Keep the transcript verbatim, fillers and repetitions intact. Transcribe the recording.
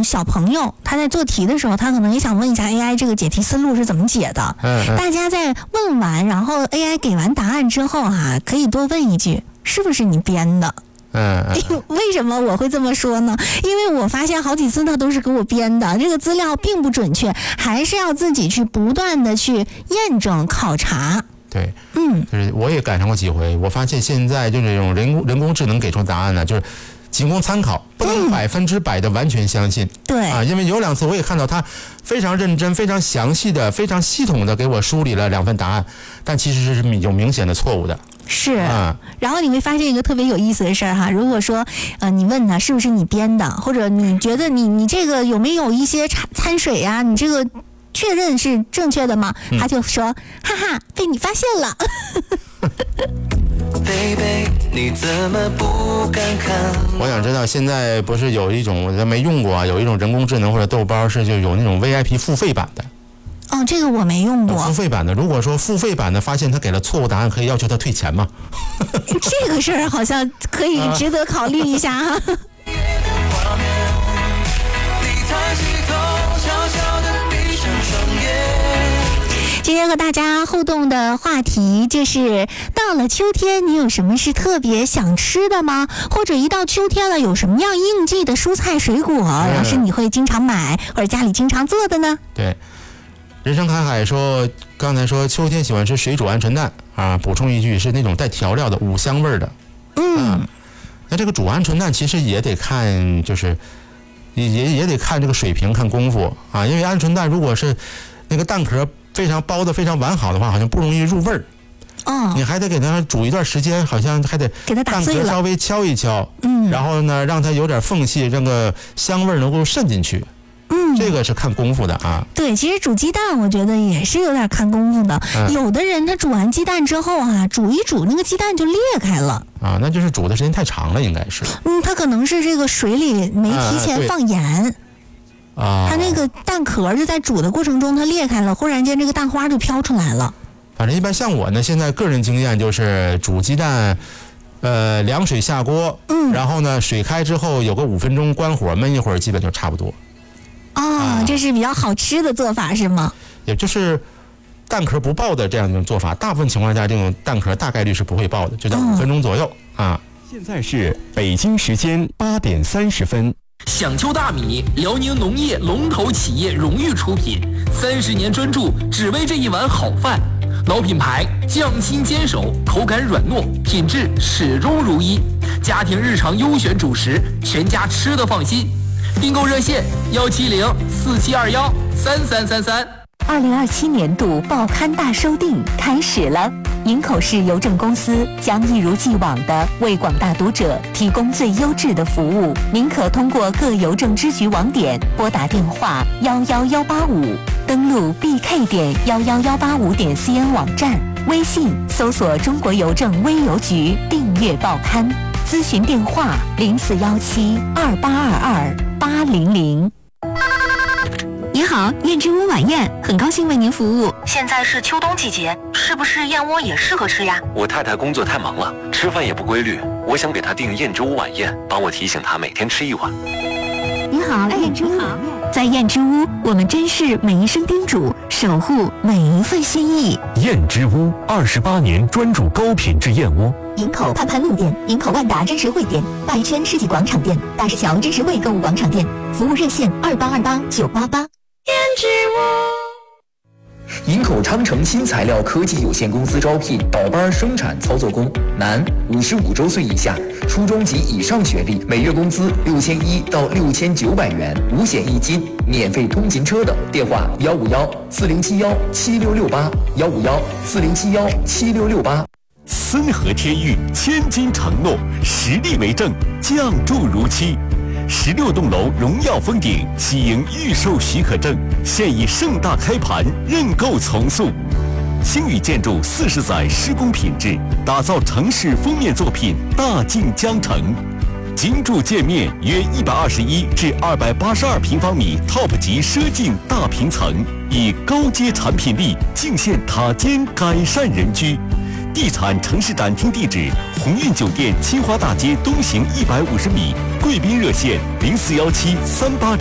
种小朋友他在做题的时候，他可能也想问一下 A I 这个解题思路是怎么解的。 嗯嗯、 大家在问完，然后 A I 给完答案之后啊，可以多问一句，是不是你编的？ 嗯，嗯为什么我会这么说呢？因为我发现好几次他都是给我编的，这个资料并不准确，还是要自己去不断的去验证考察。 对， 嗯， 就是我也赶上过几回，我发现现在就这种人工人工智能给出答案呢，就是仅供参考，不能百分之百的完全相信。 嗯、对啊，因为有两次我也看到他非常认真、非常详细的、非常系统的给我梳理了两份答案，但其实是有明显的错误的。 是、 啊， 然后你会发现一个特别有意思的事儿哈，如果说呃你问他是不是你编的，或者你觉得你你这个有没有一些掺水呀、啊，你这个确认是正确的吗？嗯、他就说哈哈，被你发现了。 Baby, 你怎么不敢看我想知道现在不是有一种我没用过啊，有一种人工智能或者豆包是就有那种 V I P 付费版的。 哦，这个我没用过。 付费版的，如果说付费版的发现他给了错误答案，可以要求他退钱吗？ 这个事儿好像可以值得考虑一下哈。今天和大家互动的话题就是到了秋天，你有什么是特别想吃的吗？或者一到秋天了，有什么样应季的蔬菜水果，然后是你会经常买或者家里经常做的呢？ 对。人生海海说，刚才说秋天喜欢吃水煮鹌鹑蛋啊，补充一句是那种带调料的五香味的。 嗯、 啊，那这个煮鹌鹑蛋其实也得看，就是也也也得看这个水平，看功夫啊。因为鹌鹑蛋如果是那个蛋壳非常包的非常完好的话，好像不容易入味儿。 哦， 你还得给它煮一段时间，好像还得给它打碎了， 蛋壳稍微敲一敲， 嗯， 然后呢让它有点缝隙，让个香味能够渗进去。 嗯， 这个是看功夫的啊。 对，其实煮鸡蛋我觉得也是有点看功夫的。嗯、有的人他煮完鸡蛋之后啊，煮一煮那个鸡蛋就裂开了。 啊，那就是煮的时间太长了，应该是。 嗯，他可能是这个水里没提前放盐。 啊。 他那个蛋壳就在煮的过程中它裂开了，忽然间这个蛋花就飘出来了。 反正一般像我呢，现在个人经验就是煮鸡蛋。呃，凉水下锅， 嗯， 然后呢，水开之后有个五分钟关火焖一会儿，基本就差不多。 哦，啊、这是比较好吃的做法是吗？ 也就是蛋壳不爆的这样一种做法，大部分情况下这种蛋壳大概率是不会爆的，就在五分钟左右、哦、啊。 现在是北京时间八点三十分。 响丘大米，辽宁农业龙头企业荣誉出品，三十年专注，只为这一碗好饭。老品牌，匠心坚守，口感软糯，品质始终如一。家庭日常优选主食，全家吃得放心。订购热线：幺七零四七二幺三三三三。 二零二七年度报刊大收订开始了。营口市邮政公司将一如既往地为广大读者提供最优质的服务。您可通过各邮政支局网点拨打电话幺幺幺八五，登录 b k 点幺幺幺八五点 c n 网站，微信搜索中国邮政微邮局订阅报刊，咨询电话零四幺七二八二二八零零。 你好，燕之屋晚宴，很高兴为您服务。现在是秋冬季节，是不是燕窝也适合吃呀？ 我太太工作太忙了，吃饭也不规律，我想给她订燕之屋晚宴，帮我提醒她每天吃一碗。 你好，燕之屋。 在燕之屋，我们珍视每一声叮嘱，守护每一份心意。 燕之屋二十八年专注高品质燕窝。 营口盼盼路店、营口万达真实汇店、大一圈世纪广场店、大石桥真实汇购物广场店，服务热线二八二八九八八。 燕之屋。营口昌城新材料科技有限公司招聘倒班生产操作工，男，五十五周岁以下，初中及以上学历，每月工资六千一到六千九百元，五险一金，免费通勤车等。电话幺五幺四零七幺七六六八幺五幺四零七幺七六六八。 森河天域千金承诺，实力为证，降注如期。十六栋楼荣耀封顶，喜迎预售许可证，现已盛大开盘，认购从速。星宇建筑四十载施工品质，打造城市封面作品，大晋江城。精筑建面约一百二十一至二百八十二平方米 ，top 级奢境大平层，以高阶产品力尽现塔尖改善人居。地产城市展厅地址：鸿运酒店清华大街东行一百五十米，贵宾热线零四幺七三八零。